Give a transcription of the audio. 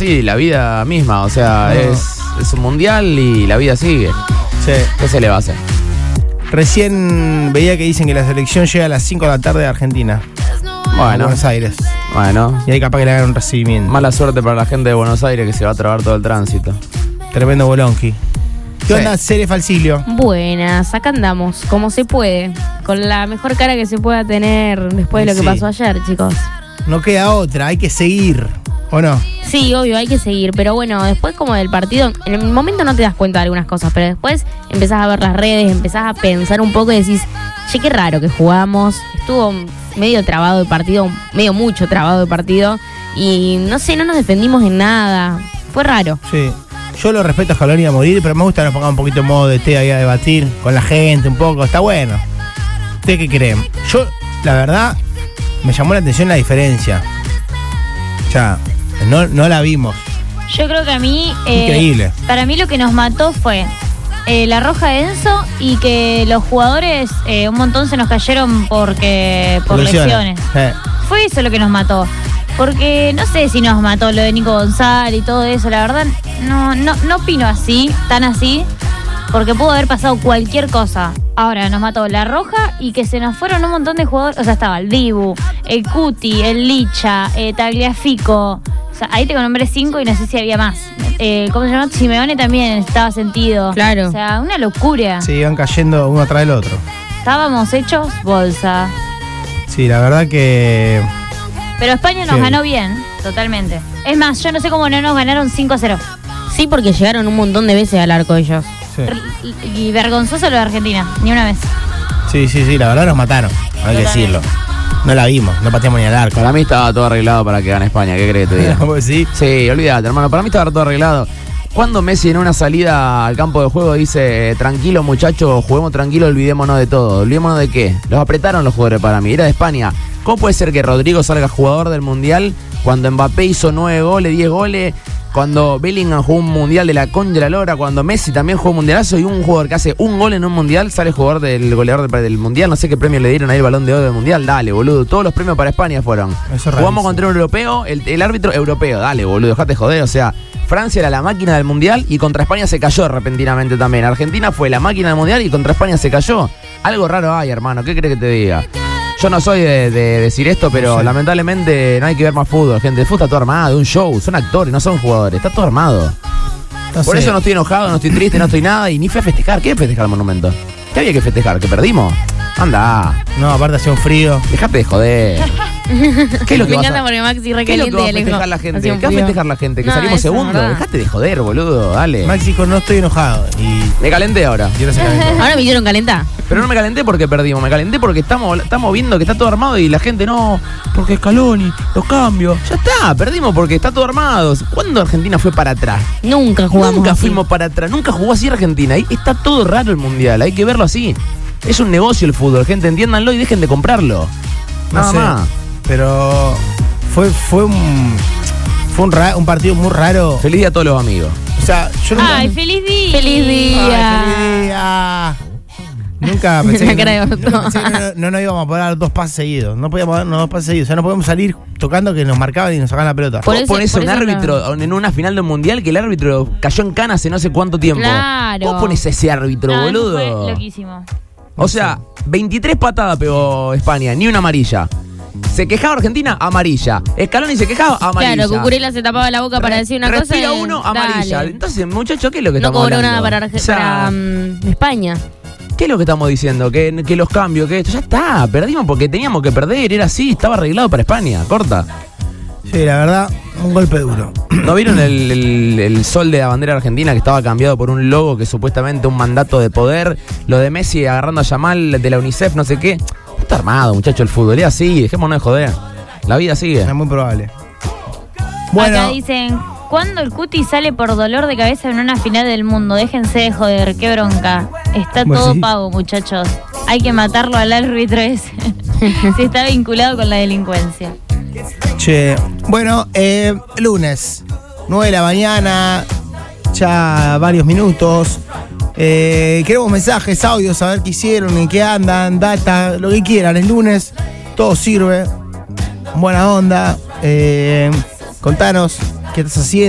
así la vida misma, o sea, es un mundial y la vida sigue. Sí. ¿Qué se le va a hacer? Recién veía que dicen que la selección llega a las 5 de la tarde de Argentina. A Bueno, Buenos Aires. bueno. Y ahí capaz que le hagan un recibimiento. Mala suerte para la gente de Buenos Aires que se va a trabar todo el tránsito. Tremendo bolonqui. ¿Qué Sí. onda, Cere Falsilio? Buenas, acá andamos, como se puede. Con la mejor cara que se pueda tener después de lo que Sí. pasó ayer, chicos. No queda otra, hay que seguir. ¿O no? Sí, obvio, hay que seguir, pero bueno, después como del partido, en el momento no te das cuenta de algunas cosas, pero después empezás a ver las redes, empezás a pensar un poco y decís, che, qué raro que jugamos, estuvo medio trabado el partido, medio mucho trabado el partido, y no sé, no nos defendimos en nada, fue raro. Sí. Yo lo respeto a Scaloni a morir, pero me gusta que nos pongamos un poquito en modo de té ahí a debatir con la gente un poco, está bueno. ¿Ustedes qué creen? Yo, la verdad, me llamó la atención la diferencia. Ya, no la vimos. Yo creo que a mí... Increíble. Para mí lo que nos mató fue la roja de Enzo y que los jugadores un montón se nos cayeron por lesiones. Fue eso lo que nos mató. Porque no sé si nos mató lo de Nico González y todo eso. La verdad, no opino así, tan así. Porque pudo haber pasado cualquier cosa. Ahora nos mató la roja y que se nos fueron un montón de jugadores. O sea, estaba el Dibu, el Cuti, el Licha, Tagliafico. O sea, ahí te nombré 5 y no sé si había más. ¿Cómo se llama? Simeone también estaba sentido. Claro. O sea, una locura. Se iban cayendo uno atrás del otro. Estábamos hechos bolsa. Sí, la verdad que... Pero España nos Sí. ganó bien, totalmente. Es más, yo no sé cómo no nos ganaron 5-0. Sí, porque llegaron un montón de veces al arco ellos. Sí, Y vergonzoso lo de Argentina, ni una vez. sí, la verdad nos mataron, hay que decirlo. No la vimos, no pateamos ni al arco. Para mí estaba todo arreglado para que gane España, ¿qué crees que te diga? ¿Vos decís? Sí, olvídate, hermano, para mí estaba todo arreglado. Cuando Messi en una salida al campo de juego dice, tranquilo muchachos, juguemos tranquilo, olvidémonos de todo? ¿Olvidémonos de qué? Los apretaron los jugadores para mí, era de España. ¿Cómo puede ser que Rodrigo salga jugador del Mundial cuando Mbappé hizo 9 goles, 10 goles, cuando Bellingham jugó un Mundial de la concha de la lora, cuando Messi también jugó un mundialazo y un jugador que hace un gol en un Mundial sale jugador del goleador del Mundial? No sé qué premio le dieron ahí el Balón de Oro del Mundial, dale, boludo. Todos los premios para España fueron. Eso es Jugamos rarísimo. contra un europeo, el árbitro europeo, dale, boludo, dejate joder, o sea... Francia era la máquina del Mundial y contra España se cayó repentinamente también. Argentina fue la máquina del Mundial y contra España se cayó. Algo raro hay, hermano, ¿qué crees que te diga? Yo no soy de decir esto, pero Sí. lamentablemente no hay que ver más fútbol, gente. El fútbol está todo armado, un show, son actores, no son jugadores, está todo armado. No Por sé. eso no estoy enojado, no estoy triste, no estoy nada y ni fui a festejar. ¿Qué festejar el monumento? ¿Qué había que festejar? ¿Que perdimos? Anda, No, aparte hacía un frío. dejate de joder. ¿Qué es lo que Me vas encanta a... porque Maxi ¿Qué es lo recaliente que va a y Alejo. festejar la gente? Hacía un ¿Qué va a frío. festejar la gente? ¿Que No, salimos eso es segundos? verdad. Dejate de joder, boludo, dale. Máxico, no estoy enojado. Y Me calenté ahora. quiero ser calentón. Ahora me hicieron calentar. Pero no me calenté porque perdimos, me calenté porque estamos viendo que está todo armado y la gente no, porque Scaloni, los cambios. Ya está, perdimos porque está todo armado. ¿Cuándo Argentina fue para atrás? Nunca jugamos Nunca así. fuimos para atrás, nunca jugó así Argentina. Ahí está todo raro el mundial, hay que verlo así. Es un negocio el fútbol, gente, entiéndanlo y dejen de comprarlo. No Nada sé, más. pero fue un partido muy raro. Feliz día a todos los amigos. O sea, yo nunca... ¡Ay, feliz día! ¡Feliz día! Ay, feliz día. Nunca pensé La que, cara de no, Orto. nunca pensé que no nos íbamos a poder dar 2 pases seguidos. No podíamos darnos 2 pases seguidos. O sea, no podemos salir tocando que nos marcaban y nos sacaban la pelota. Por Vos eso- ponés por un eso árbitro en una final de un mundial que el árbitro cayó en cana hace no sé cuánto tiempo. Claro. Vos ponés a ese árbitro, No, eso boludo. fue loquísimo. O sea, 23 patadas pegó España, ni una amarilla. Se quejaba Argentina, amarilla. Scaloni se quejaba, amarilla. Claro, Cucurella se tapaba la boca para decir una cosa. Respira y- uno, amarilla. Dale. Entonces, muchachos, ¿qué es lo que No estamos cobró hablando? nada para, O sea, España. ¿qué es lo que estamos diciendo? Que los cambios, que esto, ya está. Perdimos porque teníamos que perder, era así, estaba arreglado para España, corta. Sí, la verdad, un golpe duro. ¿No vieron el sol de la bandera argentina que estaba cambiado por un logo que supuestamente un mandato de poder? Lo de Messi agarrando a Yamal de la UNICEF, no sé qué. Está armado, muchacho, el fútbol. Es así, dejémonos de joder. La vida sigue. Es muy probable. Acá Bueno, dicen, ¿cuándo el Cuti sale por dolor de cabeza en una final del mundo? Déjense de joder, qué bronca. Está Pues todo sí. pago, muchachos. Hay que matarlo al árbitro ese. Si está vinculado con la delincuencia. che. Bueno, lunes, 9 de la mañana, ya varios minutos. Queremos mensajes, audios, a ver qué hicieron, en qué andan, data, lo que quieran. Es lunes, todo sirve. Buena onda. Contanos qué estás haciendo.